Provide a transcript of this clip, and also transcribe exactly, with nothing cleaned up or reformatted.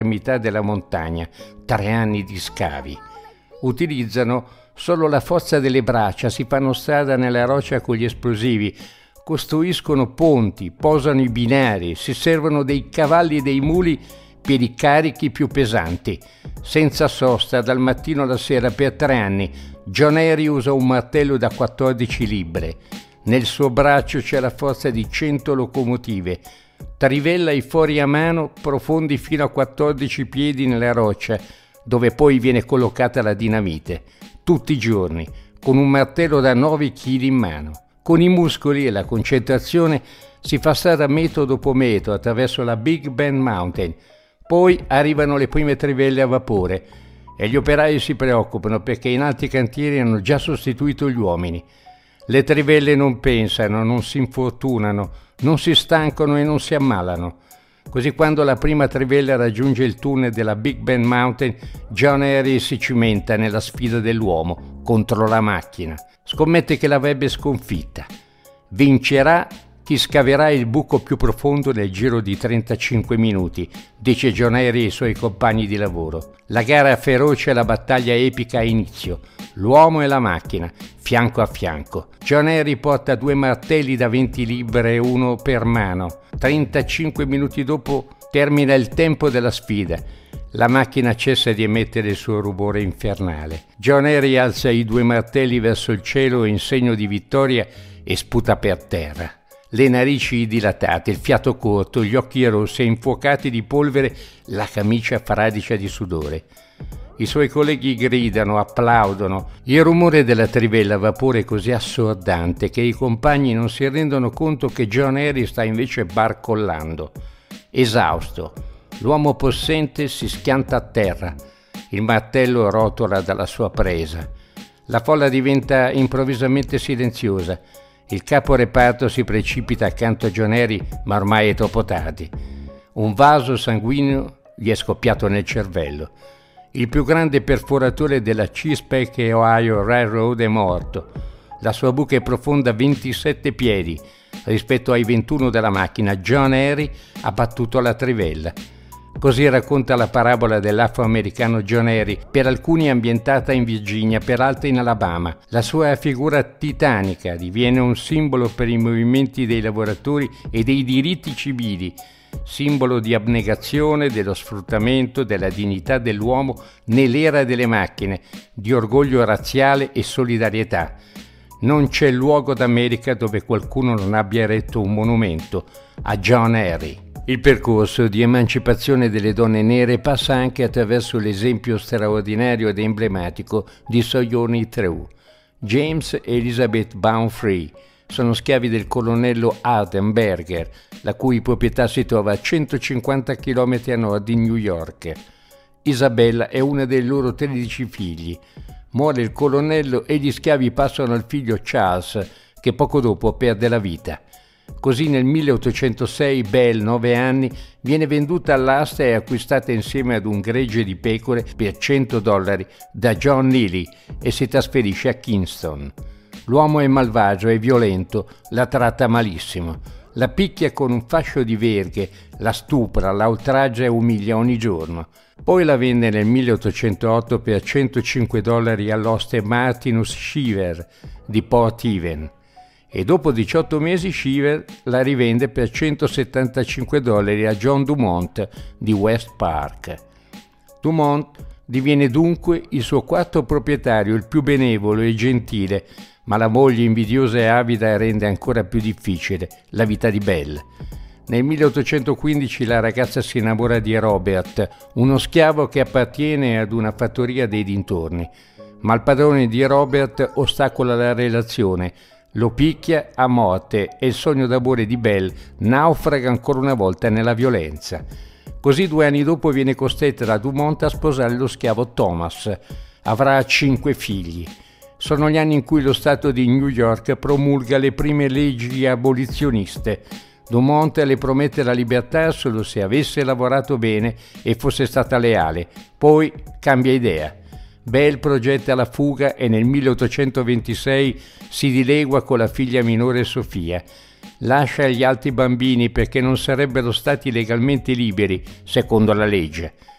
all'estremità della montagna, tre anni di scavi. Utilizzano solo la forza delle braccia, si fanno strada nella roccia con gli esplosivi, costruiscono ponti, posano i binari, si servono dei cavalli e dei muli per i carichi più pesanti. Senza sosta, dal mattino alla sera, per tre anni, John Henry usa un martello da quattordici libbre. Nel suo braccio c'è la forza di cento locomotive. Trivella i fori a mano profondi fino a quattordici piedi nella roccia, dove poi viene collocata la dinamite. Tutti i giorni, con un martello da nove chili in mano. Con i muscoli e la concentrazione si fa strada metro dopo metro attraverso la Big Bend Mountain. Poi arrivano le prime trivelle a vapore e gli operai si preoccupano perché in altri cantieri hanno già sostituito gli uomini. Le trivelle non pensano, non si infortunano, non si stancano e non si ammalano. Così quando la prima trivella raggiunge il tunnel della Big Bend Mountain, John Henry si cimenta nella sfida dell'uomo contro la macchina. Scommette che l'avrebbe sconfitta. Vincerà chi scaverà il buco più profondo nel giro di trentacinque minuti, dice John Henry ai suoi compagni di lavoro. La gara feroce e la battaglia epica ha inizio. L'uomo e la macchina, fianco a fianco. John Henry porta due martelli da venti libbre, uno per mano. trentacinque minuti dopo termina il tempo della sfida. La macchina cessa di emettere il suo rumore infernale. John Henry alza i due martelli verso il cielo in segno di vittoria e sputa per terra. Le narici dilatate, il fiato corto, gli occhi rossi e infuocati di polvere, la camicia fradicia di sudore. I suoi colleghi gridano, applaudono. Il rumore della trivella a vapore è così assordante che i compagni non si rendono conto che John Henry sta invece barcollando. Esausto, l'uomo possente si schianta a terra. Il martello rotola dalla sua presa. La folla diventa improvvisamente silenziosa. Il capo reparto si precipita accanto a John Henry, ma ormai è troppo tardi. Un vaso sanguigno gli è scoppiato nel cervello. Il più grande perforatore della Chesapeake Ohio Railroad è morto. La sua buca è profonda ventisette piedi. Rispetto ai ventuno della macchina, John Henry ha battuto la trivella. Così racconta la parabola dell'afroamericano John Henry, per alcuni ambientata in Virginia, per altri in Alabama. La sua figura titanica diviene un simbolo per i movimenti dei lavoratori e dei diritti civili, simbolo di abnegazione, dello sfruttamento, della dignità dell'uomo nell'era delle macchine, di orgoglio razziale e solidarietà. Non c'è luogo d'America dove qualcuno non abbia eretto un monumento a John Henry. Il percorso di emancipazione delle donne nere passa anche attraverso l'esempio straordinario ed emblematico di Sojourner Truth. James e Elizabeth Baumfree sono schiavi del colonnello Hardenberger, la cui proprietà si trova a centocinquanta chilometri a nord di New York. Isabella è una dei loro tredici figli. Muore il colonnello e gli schiavi passano al figlio Charles, che poco dopo perde la vita. Così nel milleottocentosei Belle, nove anni, viene venduta all'asta e acquistata insieme ad un gregge di pecore per cento dollari da John Neely e si trasferisce a Kingston. L'uomo è malvagio e violento, la tratta malissimo. La picchia con un fascio di verghe, la stupra, la oltraggia e umilia ogni giorno. Poi la vende nel milleottocentootto per centocinque dollari all'oste Martinus Shiver di Port Even. E dopo diciotto mesi Shiver la rivende per centosettantacinque dollari a John Dumont di West Park. Dumont diviene dunque il suo quarto proprietario, il più benevolo e gentile, ma la moglie invidiosa e avida rende ancora più difficile la vita di Belle. Nel milleottocentoquindici la ragazza si innamora di Robert, uno schiavo che appartiene ad una fattoria dei dintorni, ma il padrone di Robert ostacola la relazione, lo picchia a morte e il sogno d'amore di Belle naufraga ancora una volta nella violenza. Così due anni dopo viene costretta da Dumont a sposare lo schiavo Thomas. Avrà cinque figli. Sono gli anni in cui lo Stato di New York promulga le prime leggi abolizioniste. Dumont le promette la libertà solo se avesse lavorato bene e fosse stata leale. Poi cambia idea. Belle progetta la fuga e nel milleottocentoventisei si dilegua con la figlia minore Sofia. Lascia gli altri bambini perché non sarebbero stati legalmente liberi, secondo la legge.